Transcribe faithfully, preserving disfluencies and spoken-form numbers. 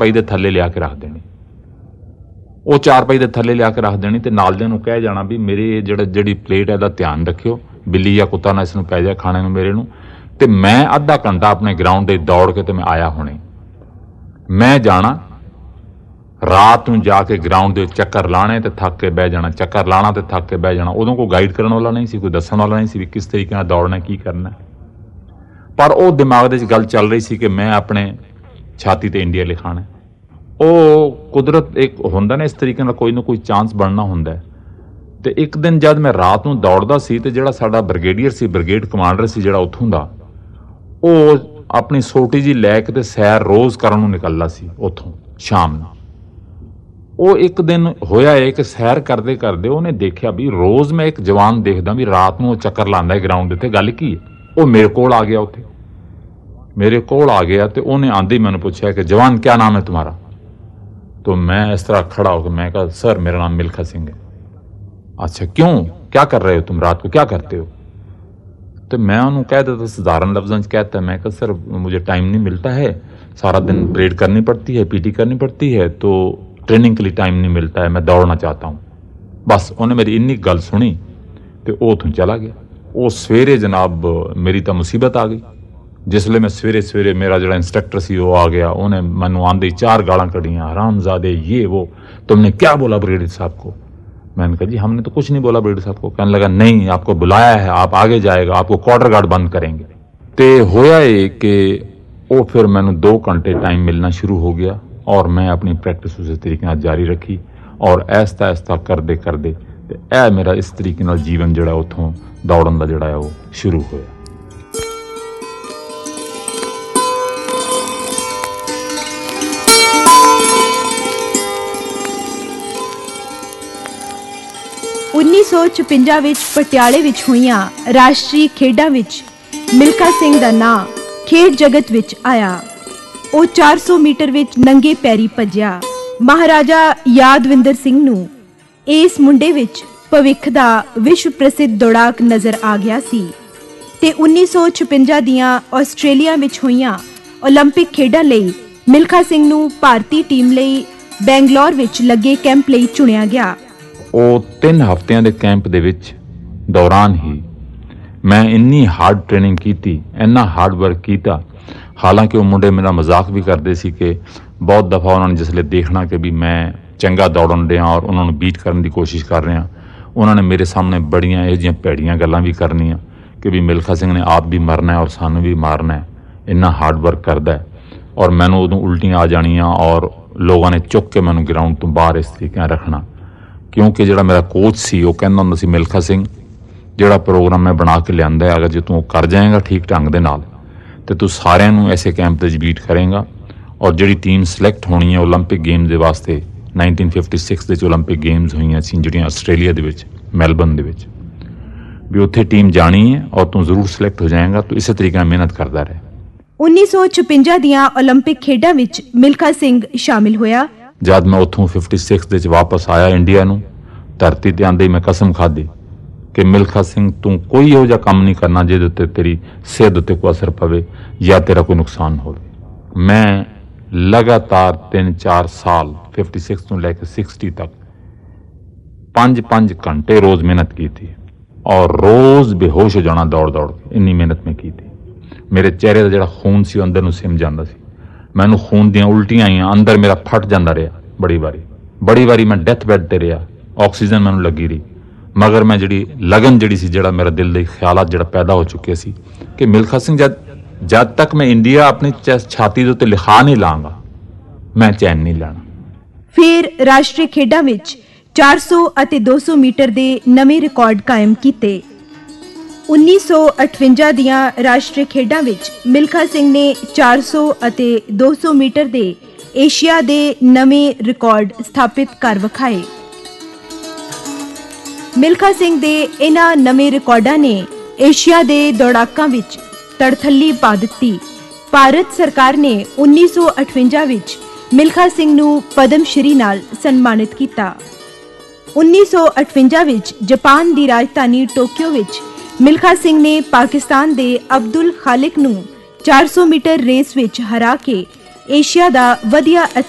ਚਾਰਪਾਈ ਦੇ ਥੱਲੇ ਲਿਆ ਕੇ ਰੱਖ ਦੇਣੀ। ਉਹ ਚਾਰਪਾਈ ਦੇ ਥੱਲੇ ਲਿਆ ਕੇ ਰੱਖ ਦੇਣੀ ਤੇ ਨਾਲ ਦੇ ਨੂੰ ਕਹਿ ਜਾਣਾ ਵੀ ਮੇਰੇ ਜਿਹੜਾ ਜਿਹੜੀ ਪਲੇਟ ਹੈ ਇਹਦਾ ਧਿਆਨ ਰੱਖਿਓ, ਬਿੱਲੀ ਜਾਂ ਕੁੱਤਾ ਨਾ ਇਸ ਨੂੰ ਪੈ ਜਾਏ ਖਾਣੇ ਨੂੰ ਮੇਰੇ ਨੂੰ। ਤੇ ਮੈਂ ਅੱਧਾ ਘੰਟਾ ਆਪਣੇ ਗਰਾਊਂਡ ਤੇ ਦੌੜ ਕੇ ਤੇ ਮੈਂ ਆਇਆ ਹੁਣੇ। ਮੈਂ ਜਾਣਾ ਰਾਤ ਨੂੰ ਜਾ ਕੇ ਗਰਾਊਂਡ ਦੇ ਚੱਕਰ ਲਾਣੇ ਤੇ ਥੱਕ ਕੇ ਬਹਿ ਜਾਣਾ, ਚੱਕਰ ਲਾਣਾ ਤੇ ਥੱਕ ਕੇ ਬਹਿ ਜਾਣਾ। ਉਦੋਂ ਕੋਈ ਗਾਈਡ ਕਰਨ ਵਾਲਾ ਨਹੀਂ ਸੀ, ਕੋਈ ਦੱਸਣ ਵਾਲਾ ਨਹੀਂ ਸੀ ਵੀ ਕਿਸ ਤਰੀਕੇ ਨਾਲ ਦੌੜਨਾ, ਕੀ ਕਰਨਾ। ਪਰ ਉਹ ਦਿਮਾਗ ਦੇ ਵਿੱਚ ਗੱਲ ਚੱਲ ਰਹੀ ਸੀ ਕਿ ਮੈਂ ਆਪਣੇ ਛਾਤੀ ਤੇ ਇੰਡੀਆ ਲਿਖਾਣਾ। ਉਹ ਕੁਦਰਤ ਇੱਕ ਹੁੰਦਾ ਨਾ ਇਸ ਤਰੀਕੇ ਨਾਲ ਕੋਈ ਨਾ ਕੋਈ ਚਾਂਸ ਬਣਨਾ ਹੁੰਦਾ। ਤੇ ਇੱਕ ਦਿਨ ਜਦ ਮੈਂ ਰਾਤ ਨੂੰ ਦੌੜਦਾ ਸੀ ਤੇ ਜਿਹੜਾ ਸਾਡਾ ਬ੍ਰਿਗੇਡੀਅਰ ਸੀ, ਬ੍ਰਿਗੇਡ ਕਮਾਂਡਰ ਸੀ ਜਿਹੜਾ ਉੱਥੋਂ ਦਾ, ਉਹ ਆਪਣੀ ਛੋਟੀ ਜਿਹੀ ਲੈ ਕੇ ਤੇ ਸੈਰ ਰੋਜ਼ ਕਰਨ ਨੂੰ ਨਿਕਲਦਾ ਸੀ ਉੱਥੋਂ ਸ਼ਾਮ ਨੂੰ। ਉਹ ਇੱਕ ਦਿਨ ਹੋਇਆ ਹੈ ਕਿ ਸੈਰ ਕਰਦੇ ਕਰਦੇ ਉਹਨੇ ਦੇਖਿਆ ਵੀ ਰੋਜ਼ ਮੈਂ ਇੱਕ ਜਵਾਨ ਦੇਖਦਾ ਵੀ ਰਾਤ ਨੂੰ ਉਹ ਚੱਕਰ ਲਾਉਂਦਾ ਹੈ ਗਰਾਊਂਡ ਦੇ ਉੱਤੇ, ਗੱਲ ਕੀ ਹੈ। ਉਹ ਮੇਰੇ ਕੋਲ ਆ ਗਿਆ, ਉੱਥੇ ਮੇਰੇ ਕੋਲ ਆ ਗਿਆ ਤੇ ਉਹਨੇ ਆਂਦੇ ਮੈਨੂੰ ਪੁੱਛਿਆ ਕਿ ਜਵਾਨ क्या नाम है तुम्हारा। तो मैं इस तरह खड़ा होकर मैं कहा सर मेरा नाम मिल्खा सिंह है। अच्छा क्यों, क्या कर रहे हो तुम, रात को क्या करते हो। तो मैं उन्होंने कह देता साधारण लफ्ज़ों में कहता, मैं कहा सर मुझे टाइम नहीं मिलता है, सारा दिन परेड करनी पड़ती है, पीटी करनी पड़ती है, तो ट्रेनिंग के लिए टाइम नहीं मिलता है, मैं दौड़ना चाहता हूँ। बस उन्हें मेरी इन्नी गल सुनी तो वो उतों चला गया। वो सवेरे जनाब मेरी तो मुसीबत आ गई। जिसले मैं सवेरे सवेरे मेरा जो इंस्ट्रक्टर सी वो आ गया, उन्हें मैनू आंदे चार गालां कढ़ियां, हरामजादे ये वो, तुमने क्या बोला ब्रिगेडियर साहब को। मैंने कहा जी हमने तो कुछ नहीं बोला ब्रिगेडियर साहब को। कहने लगा नहीं आपको बुलाया है, आप आगे जाएगा, आपको क्वार्टर गार्ड बंद करेंगे। तो होया ये कि वो फिर मैनू दो घंटे टाइम मिलना शुरू हो गया और मैं अपनी प्रैक्टिस उस तरीके जारी रखी और ऐसता ऐसता करते करते ए मेरा इस तरीके जीवन जोड़ा उतों दौड़न का जोड़ा वो शुरू होया। उन्नीस सौ छपंजा विच पटियाले विच होईयां राष्ट्रीय खेडां विच मिल्खा सिंह दा नां खेड जगत विच आया। ਉਹ चार सौ मीटर विच नंगे पैरी भज्या। महाराजा यादविंदर सिंह नूं इस मुंडे विच भविख दा विश्व प्रसिद्ध दौड़ाक नज़र आ गया सी ते उन्नीस सौ छपंजा दियां आस्ट्रेलिया विच होईयां ओलंपिक खेडां लई मिल्खा सिंह नूं भारती टीम लई बैंगलोर विच लगे कैंप लई चुनिया गया। ਉਹ ਤਿੰਨ ਹਫ਼ਤਿਆਂ ਦੇ ਕੈਂਪ ਦੇ ਵਿੱਚ ਦੌਰਾਨ ਹੀ ਮੈਂ ਇੰਨੀ ਹਾਰਡ ਟ੍ਰੇਨਿੰਗ ਕੀਤੀ, ਇੰਨਾ ਹਾਰਡ ਵਰਕ ਕੀਤਾ। ਹਾਲਾਂਕਿ ਉਹ ਮੁੰਡੇ ਮੇਰਾ ਮਜ਼ਾਕ ਵੀ ਕਰਦੇ ਸੀ ਕਿ ਬਹੁਤ ਦਫਾ ਉਹਨਾਂ ਨੇ ਜਿਸਲੇ ਦੇਖਣਾ ਕਿ ਵੀ ਮੈਂ ਚੰਗਾ ਦੌੜਨ ਰਿਹਾ ਔਰ ਉਹਨਾਂ ਨੂੰ ਬੀਟ ਕਰਨ ਦੀ ਕੋਸ਼ਿਸ਼ ਕਰ ਰਿਹਾ, ਉਹਨਾਂ ਨੇ ਮੇਰੇ ਸਾਹਮਣੇ ਬੜੀਆਂ ਇਹੋ ਜਿਹੀਆਂ ਭੈੜੀਆਂ ਗੱਲਾਂ ਵੀ ਕਰਨੀਆਂ ਕਿ ਵੀ ਮਿਲਖਾ ਸਿੰਘ ਨੇ ਆਪ ਵੀ ਮਰਨਾ ਹੈ ਔਰ ਸਾਨੂੰ ਵੀ ਮਾਰਨਾ ਹੈ, ਇੰਨਾ ਹਾਰਡ ਵਰਕ ਕਰਦਾ ਹੈ। ਔਰ ਮੈਨੂੰ ਉਦੋਂ ਉਲਟੀਆਂ ਆ ਜਾਣੀਆਂ ਔਰ ਲੋਕਾਂ ਨੇ ਚੁੱਕ ਕੇ ਮੈਨੂੰ ਗਰਾਊਂਡ ਤੋਂ ਬਾਹਰ ਇਸ ਤਰੀਕੇ ਨਾਲ ਰੱਖਣਾ। ਕਿਉਂਕਿ ਜਿਹੜਾ ਮੇਰਾ ਕੋਚ ਸੀ ਉਹ ਕਹਿੰਦਾ ਹੁੰਦਾ ਸੀ ਮਿਲਖਾ ਸਿੰਘ ਜਿਹੜਾ ਪ੍ਰੋਗਰਾਮ ਮੈਂ ਬਣਾ ਕੇ ਲਿਆਂਦਾ ਹੈ, ਅਗਰ ਜੇ ਤੂੰ ਕਰ ਜਾਏਗਾ ਠੀਕ ਢੰਗ ਦੇ ਨਾਲ ਤੇ ਤੂੰ ਸਾਰਿਆਂ ਨੂੰ ਐਸੇ ਕੈਂਪ ਦੇ ਵਿੱਚ ਬੀਟ ਕਰੇਗਾ। ਔਰ ਜਿਹੜੀ ਟੀਮ ਸਿਲੈਕਟ ਹੋਣੀ ਹੈ ਓਲੰਪਿਕ ਗੇਮਸ ਦੇ ਵਾਸਤੇ ਨਾਈਨਟੀਨ ਫਿਫਟੀ ਸਿਕਸ ਦੇ ਵਿੱਚ ਓਲੰਪਿਕ ਗੇਮਸ ਹੋਈਆਂ ਸੀ ਜਿਹੜੀਆਂ ਆਸਟ੍ਰੇਲੀਆ ਦੇ ਵਿੱਚ ਮੈਲਬਰਨ ਦੇ ਵਿੱਚ, ਵੀ ਉੱਥੇ ਟੀਮ ਜਾਣੀ ਹੈ ਔਰ ਤੂੰ ਜ਼ਰੂਰ ਸਿਲੈਕਟ ਹੋ ਜਾਏਗਾ। ਤੂੰ ਇਸੇ ਤਰੀਕੇ ਨਾਲ ਮਿਹਨਤ ਕਰਦਾ ਰਹੇ। उन्नीस सौ छपंजा ਦੀਆਂ ਓਲੰਪਿਕ ਖੇਡਾਂ ਵਿੱਚ ਮਿਲਖਾ ਸਿੰਘ ਸ਼ਾਮਿਲ ਹੋਇਆ। ਜਦ ਮੈਂ ਉੱਥੋਂ ਫਿਫਟੀ ਸਿਕਸ ਦੇ ਵਿੱਚ ਵਾਪਸ ਆਇਆ ਇੰਡੀਆ ਨੂੰ, ਧਰਤੀ ਤੇ ਆਂਦੇ ਹੀ ਮੈਂ ਕਸਮ ਖਾਧੀ ਕਿ ਮਿਲਖਾ ਸਿੰਘ ਤੂੰ ਕੋਈ ਇਹੋ ਜਿਹਾ ਕੰਮ ਨਹੀਂ ਕਰਨਾ ਜਿਹਦੇ ਉੱਤੇ ਤੇਰੀ ਸਿਹਤ ਉੱਤੇ ਕੋਈ ਅਸਰ ਪਵੇ ਜਾਂ ਤੇਰਾ ਕੋਈ ਨੁਕਸਾਨ ਹੋਵੇ। ਮੈਂ ਲਗਾਤਾਰ ਤਿੰਨ ਚਾਰ ਸਾਲ ਫਿਫਟੀ ਸਿਕਸ ਤੋਂ ਲੈ ਕੇ ਸਿਕਸਟੀ ਤੱਕ ਪੰਜ ਪੰਜ ਘੰਟੇ ਰੋਜ਼ ਮਿਹਨਤ ਕੀਤੀ ਔਰ ਰੋਜ਼ ਬੇਹੋਸ਼ ਹੋ ਜਾਣਾ ਦੌੜ ਦੌੜ ਕੇ, ਇੰਨੀ ਮਿਹਨਤ ਮੈਂ ਕੀਤੀ। ਮੇਰੇ ਚਿਹਰੇ ਦਾ ਜਿਹੜਾ ਖੂਨ ਸੀ ਉਹ ਅੰਦਰ ਨੂੰ ਸਿਮ ਜਾਂਦਾ ਸੀ, ਮੈਨੂੰ ਖੂਨ ਦੀਆਂ ਉਲਟੀਆਂ ਆਈਆਂ, ਅੰਦਰ ਮੇਰਾ ਫਟ ਜਾਂਦਾ ਰਿਹਾ ਬੜੀ ਵਾਰੀ ਬੜੀ ਵਾਰੀ ਮੈਂ ਡੈਥ ਬੈੱਡ ਤੇ ਰਿਹਾ, ਆਕਸੀਜਨ ਮੈਨੂੰ ਲੱਗੀ ਰਹੀ। ਮਗਰ ਮੈਂ ਜਿਹੜੀ ਲਗਨ ਜਿਹੜੀ ਸੀ, ਜਿਹੜਾ ਮੇਰਾ ਦਿਲ ਦੇ ਖਿਆਲਾਤ ਜਿਹੜਾ ਪੈਦਾ ਹੋ ਚੁੱਕੇ ਸੀ ਕਿ ਮਿਲਖਾ ਸਿੰਘ ਜਦ ਜਦ ਤੱਕ ਮੈਂ ਇੰਡੀਆ ਆਪਣੀ ਛਾਤੀ ਦੇ ਉੱਤੇ ਲਿਖਾ ਨਹੀਂ ਲਾਂਗਾ ਮੈਂ ਚੈਨ ਨਹੀਂ ਲੈਣਾ। ਫਿਰ ਰਾਸ਼ਟਰੀ ਖੇਡਾਂ ਵਿੱਚ ਚਾਰ ਸੌ ਅਤੇ ਦੋ ਸੌ ਮੀਟਰ ਦੇ ਨਵੇਂ ਰਿਕਾਰਡ ਕਾਇਮ ਕੀਤੇ। उन्नीस सौ अठवंजा ਦੀਆਂ ਰਾਸ਼ਟਰੀ ਖੇਡਾਂ ਵਿੱਚ ਮਿਲਖਾ ਸਿੰਘ ਨੇ ਚਾਰ ਸੌ ਅਤੇ ਦੋ ਸੌ ਮੀਟਰ ਦੇ ਏਸ਼ੀਆ ਦੇ ਨਵੇਂ ਰਿਕਾਰਡ ਸਥਾਪਿਤ ਕਰ ਵਿਖਾਏ। ਮਿਲਖਾ ਸਿੰਘ ਦੇ ਇਹਨਾਂ ਨਵੇਂ ਰਿਕਾਰਡਾਂ ਨੇ ਏਸ਼ੀਆ ਦੇ ਦੌੜਾਕਾਂ ਵਿੱਚ ਤੜਥੱਲੀ ਪਾ ਦਿੱਤੀ। ਭਾਰਤ ਸਰਕਾਰ ਨੇ उन्नीस सौ अठवंजा ਵਿੱਚ ਮਿਲਖਾ ਸਿੰਘ ਨੂੰ ਪਦਮ ਸ਼੍ਰੀ ਨਾਲ ਸਨਮਾਨਿਤ ਕੀਤਾ। उन्नीस सौ अठवंजा ਵਿੱਚ ਜਾਪਾਨ ਦੀ ਰਾਜਧਾਨੀ ਟੋਕੀਓ ਵਿੱਚ ਮਿਲਖਾ ਸਿੰਘ ਨੇ ਪਾਕਿਸਤਾਨ ਦੇ ਅਬਦੁਲ ਖਾਲਿਕ ਨੂੰ ਚਾਰ ਸੌ ਮੀਟਰ ਰੇਸ ਵਿੱਚ ਹਰਾ ਕੇ ਏਸ਼ੀਆ ਦਾ ਵਧੀਆ